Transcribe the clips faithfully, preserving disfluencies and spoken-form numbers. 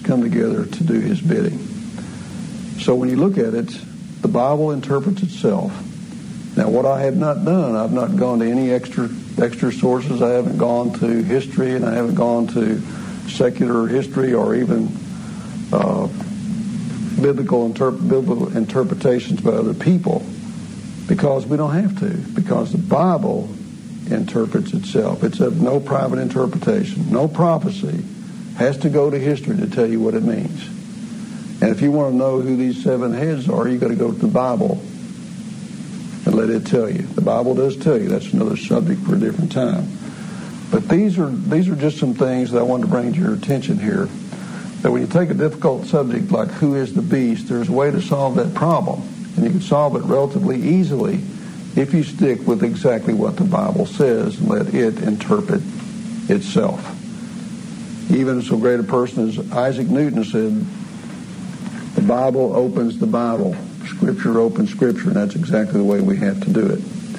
come together to do his bidding. So when you look at it, the Bible interprets itself. Now, what I have not done, I've not gone to any extra extra sources. I haven't gone to history, and I haven't gone to secular history or even uh, biblical, interp- biblical interpretations by other people, because we don't have to, because the Bible interprets itself. It's of no private interpretation. No prophecy has to go to history to tell you what it means. And if you want to know who these seven heads are, you've got to go to the Bible and let it tell you. The Bible does tell you. That's another subject for a different time. But these are these are just some things that I wanted to bring to your attention here. That when you take a difficult subject like who is the beast, there's a way to solve that problem. And you can solve it relatively easily if you stick with exactly what the Bible says and let it interpret itself. Even so great a person as Isaac Newton said, the Bible opens the Bible. Scripture opens Scripture, and that's exactly the way we have to do it.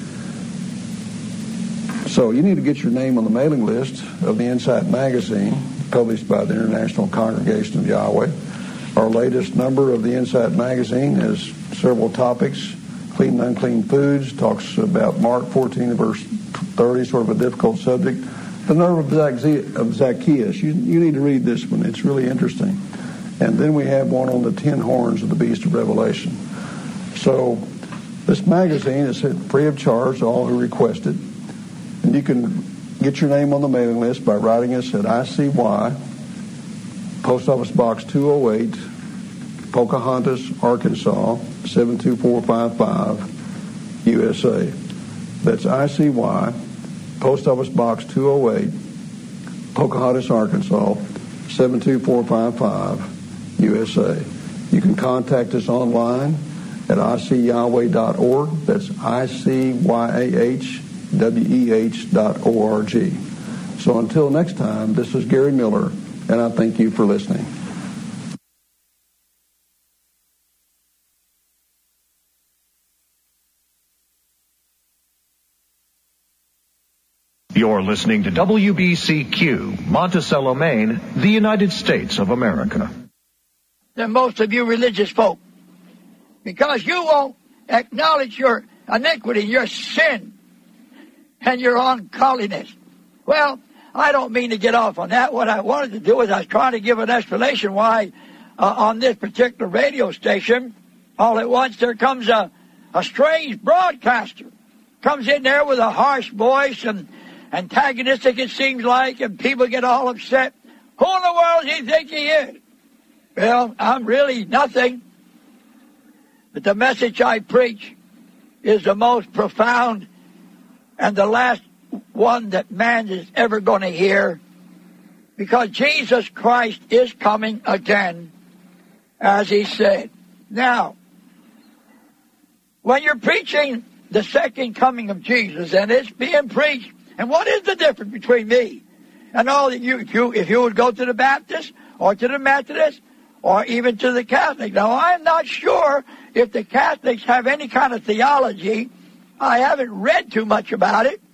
So you need to get your name on the mailing list of the Insight magazine, published by the International Congregation of Yahweh. Our latest number of the Insight magazine has several topics. Clean and unclean foods, talks about Mark fourteen, verse thirty, sort of a difficult subject. The nerve of Zacchaeus. You, you need to read this one. It's really interesting. And then we have one on the ten horns of the beast of Revelation. So this magazine is free of charge to all who request it. And you can get your name on the mailing list by writing us at I C Y, Post Office Box two oh eight, Pocahontas, Arkansas, seven two four five five, U S A. That's I C Y, Post Office Box two oh eight, Pocahontas, Arkansas, seven two four five five, U S A. You can contact us online at I C Yahweh dot org. That's I C Y A H W E H dot O R G. So until next time, this is Gary Miller, and I thank you for listening. You're listening to W B C Q, Monticello, Maine, the United States of America. Than most of you religious folk, because you won't acknowledge your iniquity, your sin, and your ungodliness. Well, I don't mean to get off on that. What I wanted to do is I was trying to give an explanation why uh, on this particular radio station, all at once there comes a, a strange broadcaster. Comes in there with a harsh voice and antagonistic, it seems like, and people get all upset. Who in the world does he think he is? Well, I'm really nothing. But the message I preach is the most profound and the last one that man is ever going to hear, because Jesus Christ is coming again, as he said. Now, when you're preaching the second coming of Jesus, and it's being preached, and what is the difference between me and all that you, if you, if you would go to the Baptist or to the Methodist or even to the Catholic? Now, I'm not sure if the Catholics have any kind of theology. I haven't read too much about it,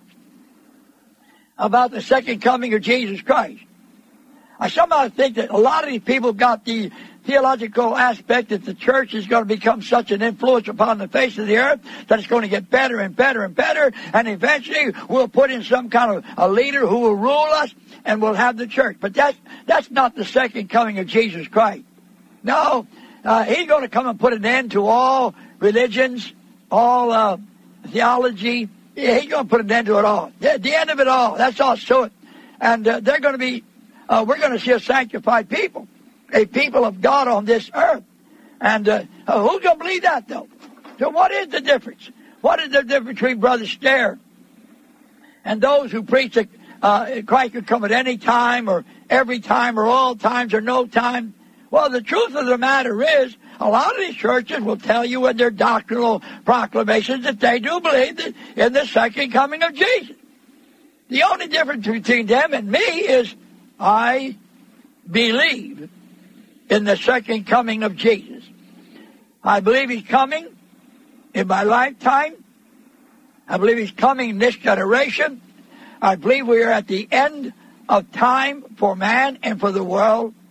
about the second coming of Jesus Christ. I somehow think that a lot of these people got the theological aspect that the church is going to become such an influence upon the face of the earth that it's going to get better and better and better, and eventually we'll put in some kind of a leader who will rule us, and we'll have the church. But that's, that's not the second coming of Jesus Christ. No, uh, he's going to come and put an end to all religions, all uh, theology. Yeah, he's going to put an end to it all. Yeah, the end of it all. That's all to it. And uh, they're going to be, uh, we're going to see a sanctified people, a people of God on this earth. And uh, uh, who's going to believe that, though? So what is the difference? What is the difference between Brother Stair and those who preach that uh, Christ could come at any time or every time or all times or no time? Well, the truth of the matter is, a lot of these churches will tell you in their doctrinal proclamations that they do believe that in the second coming of Jesus. The only difference between them and me is I believe in the second coming of Jesus. I believe he's coming in my lifetime. I believe he's coming in this generation. I believe we are at the end of time for man and for the world.